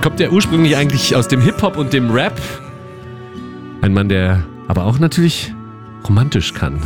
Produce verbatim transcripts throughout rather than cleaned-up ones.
Kommt ja ursprünglich eigentlich aus dem Hip-Hop und dem Rap. Ein Mann, der aber auch natürlich romantisch kann.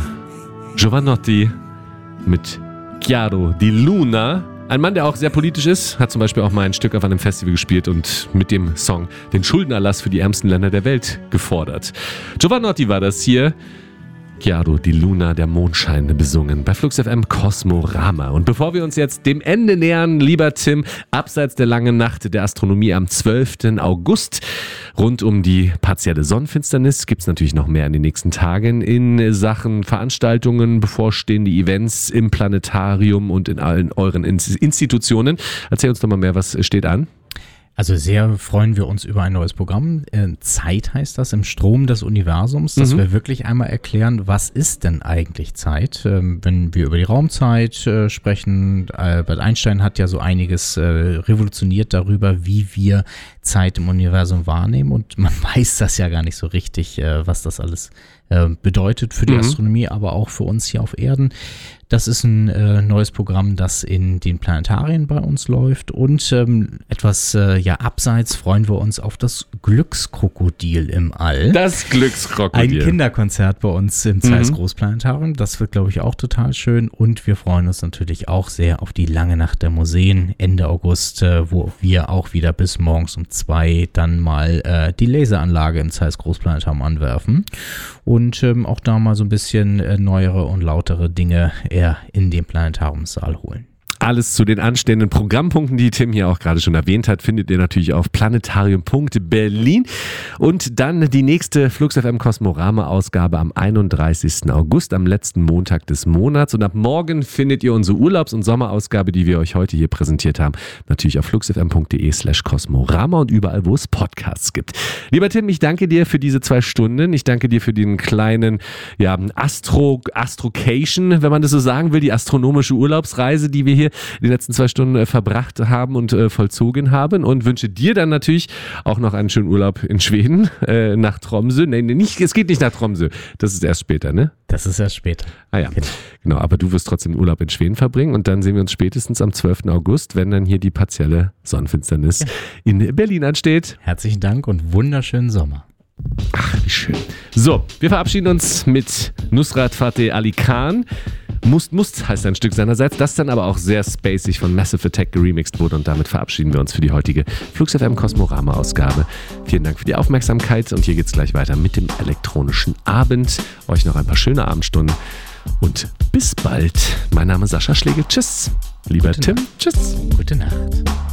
Jovanotti mit Chiaro di Luna. Ein Mann, der auch sehr politisch ist, hat zum Beispiel auch mal ein Stück auf einem Festival gespielt und mit dem Song den Schuldenerlass für die ärmsten Länder der Welt gefordert. Jovanotti war das hier. Chiaro di Luna, der Mondschein, besungen bei Flux F M Kosmorama. Und bevor wir uns jetzt dem Ende nähern, lieber Tim, abseits der langen Nacht der Astronomie am zwölften August, rund um die partielle Sonnenfinsternis, gibt es natürlich noch mehr in den nächsten Tagen in Sachen Veranstaltungen, bevorstehende Events im Planetarium und in allen euren Institutionen. Erzähl uns doch mal mehr, was steht an? Also sehr freuen wir uns über ein neues Programm. Zeit heißt das, im Strom des Universums, dass mhm. wir wirklich einmal erklären, was ist denn eigentlich Zeit? Wenn wir über die Raumzeit sprechen, Albert Einstein hat ja so einiges revolutioniert darüber, wie wir Zeit im Universum wahrnehmen, und man weiß das ja gar nicht so richtig, was das alles bedeutet für die mhm. Astronomie, aber auch für uns hier auf Erden. Das ist ein äh, neues Programm, das in den Planetarien bei uns läuft, und ähm, etwas äh, ja abseits freuen wir uns auf das Glückskrokodil im All. Das Glückskrokodil. Ein Kinderkonzert bei uns im Zeiss mhm. Großplanetarium. Das wird, glaube ich, auch total schön, und wir freuen uns natürlich auch sehr auf die lange Nacht der Museen Ende August, äh, wo wir auch wieder bis morgens um zwei dann mal äh, die Laseranlage im Zeiss Großplanetarium anwerfen und ähm, auch da mal so ein bisschen äh, neuere und lautere Dinge äh, in den Planetariumssaal holen. Alles zu den anstehenden Programmpunkten, die Tim hier auch gerade schon erwähnt hat, findet ihr natürlich auf planetarium punkt berlin. Und dann die nächste Flux F M Kosmorama-Ausgabe am einunddreißigsten August, am letzten Montag des Monats. Und ab morgen findet ihr unsere Urlaubs- und Sommerausgabe, die wir euch heute hier präsentiert haben, natürlich auf fluxfm.de slash Kosmorama und überall, wo es Podcasts gibt. Lieber Tim, ich danke dir für diese zwei Stunden. Ich danke dir für den kleinen ja, Astro, Astrocation, wenn man das so sagen will, die astronomische Urlaubsreise, die wir hier die letzten zwei Stunden äh, verbracht haben und äh, vollzogen haben, und wünsche dir dann natürlich auch noch einen schönen Urlaub in Schweden, äh, nach Tromsø. Nee, nee, nicht, es geht nicht nach Tromsø. Das ist erst später, ne? Das ist erst später. Ah ja, genau. genau. Aber du wirst trotzdem Urlaub in Schweden verbringen, und dann sehen wir uns spätestens am zwölften August, wenn dann hier die partielle Sonnenfinsternis ja. in Berlin ansteht. Herzlichen Dank und wunderschönen Sommer. Ach, wie schön. So, wir verabschieden uns mit Nusrat Fateh Ali Khan. Must, Must heißt ein Stück seinerseits, das dann aber auch sehr spacig von Massive Attack geremixed wurde, und damit verabschieden wir uns für die heutige Flux F M Kosmorama-Ausgabe. Vielen Dank für die Aufmerksamkeit, und hier geht's gleich weiter mit dem elektronischen Abend. Euch noch ein paar schöne Abendstunden und bis bald. Mein Name ist Sascha Schlegel. Tschüss. Lieber Gute Tim. Nacht. Tschüss. Gute Nacht.